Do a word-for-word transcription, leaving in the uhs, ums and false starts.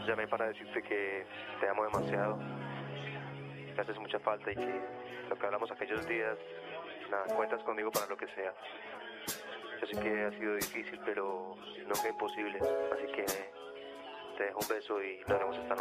llamé para decirte que te amo demasiado, me haces mucha falta y que lo que hablamos aquellos días, nada, cuentas conmigo para lo que sea. Yo sé que ha sido difícil, pero nunca imposible, así que te dejo un beso y nos vemos esta noche.